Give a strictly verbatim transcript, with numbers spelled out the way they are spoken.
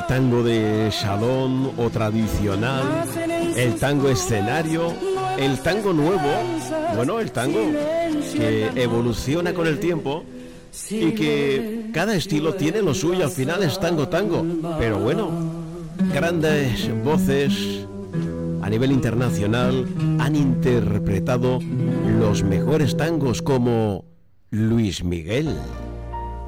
el tango de salón o tradicional, el tango escenario, el tango nuevo, bueno, el tango que evoluciona con el tiempo y que cada estilo tiene lo suyo, al final es tango tango, pero bueno, grandes voces a nivel internacional han interpretado los mejores tangos como Luis Miguel.